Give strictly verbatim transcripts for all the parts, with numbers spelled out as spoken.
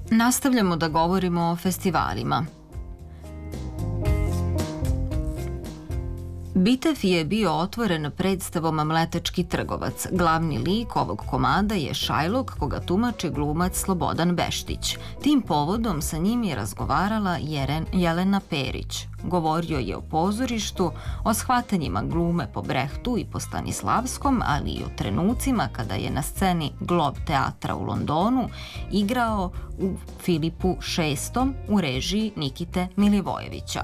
Nastavljamo da govorimo o festivalima. Bitev je bio otvoren predstavom Mletački trgovac. Glavni lik ovog komada je Šajluk, koga tumači glumac Slobodan Beštić. Tim povodom sa njim je razgovarala Jeren, Jelena Perić. Govorio je o pozorištu, o shvatanjima glume po Brehtu i po Stanislavskom, ali i o trenucima kada je na sceni Glob teatra u Londonu igrao u Filipu šestom u režiji Nikite Milivojevića.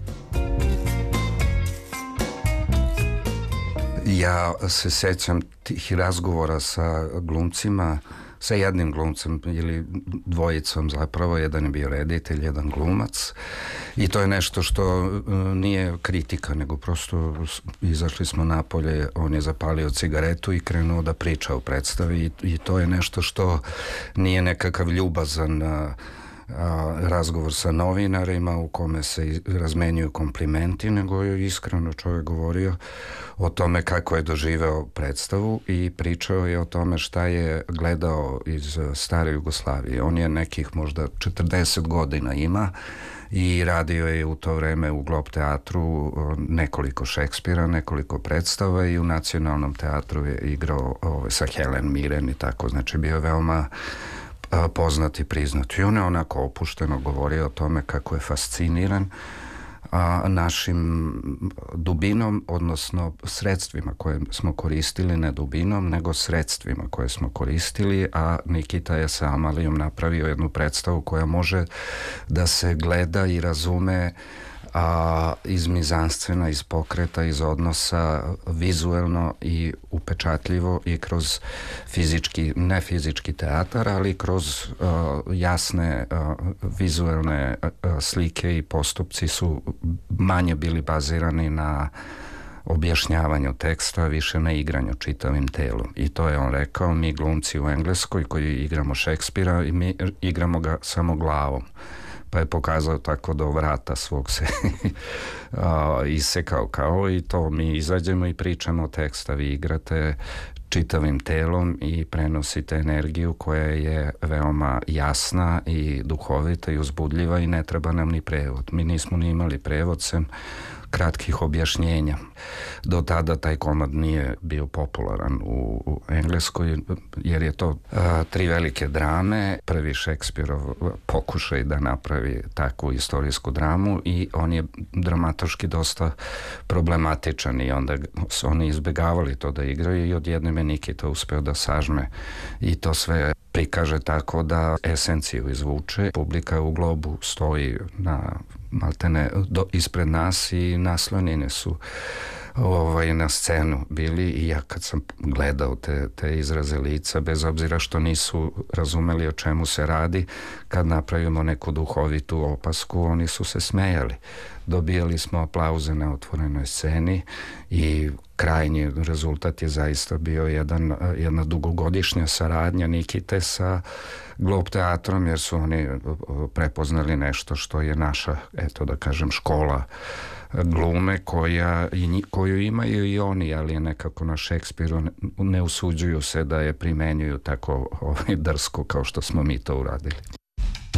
Ja se sećam tih razgovora sa glumcima, sa jednim glumcem ili dvojicom zapravo, jedan je bio reditelj, jedan glumac, i to je nešto što nije kritika, nego prosto izašli smo napolje, on je zapalio cigaretu i krenuo da priča o predstavi i, i to je nešto što nije nekakav ljubazan A, razgovor sa novinarima u kome se razmenjuju komplimenti, nego je iskreno čovjek govorio o tome kako je doživeo predstavu i pričao je o tome šta je gledao iz stare Jugoslavije. On je nekih možda četrdeset godina ima i radio je u to vreme u Glob teatru nekoliko Šekspira, nekoliko predstava i u Nacionalnom teatru je igrao ove, sa Helen Mirren i tako, znači bio je veoma poznat i priznat. I on je onako opušteno govorio o tome kako je fasciniran a, našim dubinom, odnosno sredstvima koje smo koristili, ne dubinom, nego sredstvima koje smo koristili, a Nikita je sa Amalijom napravio jednu predstavu koja može da se gleda i razume a, iz mizanscena, iz pokreta, iz odnosa, vizuelno i upečatljivo i kroz fizički, ne fizički teatar, ali kroz a, jasne a, vizuelne a, slike i postupci su manje bili bazirani na objašnjavanju teksta, više na igranju čitavim telom. I to je on rekao, mi glumci u Engleskoj koji igramo Šekspira i mi igramo ga samo glavom. Pa je pokazao tako do vrata svog se isekao kao i to mi izađemo i pričamo teksta, vi igrate čitavim telom i prenosite energiju koja je veoma jasna i duhovita i uzbudljiva i ne treba nam ni prevod. Mi nismo ni imali prevod sem kratkih objašnjenja. Do tada taj komad nije bio popularan u, u Engleskoj, jer je to a, tri velike drame. Prvi Šekspirov pokušaj da napravi takvu istorijsku dramu i on je dramatoški dosta problematičan i onda su oni izbegavali to da igraju i odjednom je Nikita uspeo da sažme i to sve prikaže tako da esenciju izvuče. Publika u Globu stoji na maltene do, ispred nas i naslonjene su ovaj, na scenu bili i ja kad sam gledao te, te izraze lica, bez obzira što nisu razumeli o čemu se radi, kad napravimo neku duhovitu opasku, oni su se smejali. Dobijali smo aplauze na otvorenoj sceni i krajnji rezultat je zaista bio jedan, jedna dugogodišnja saradnja Nikite sa Glob teatrom, jer su oni prepoznali nešto što je naša, eto da kažem, škola glume koja, koju imaju i oni, ali je nekako na Šekspiru ne usuđuju se da je primenjuju tako ovaj, drsko kao što smo mi to uradili.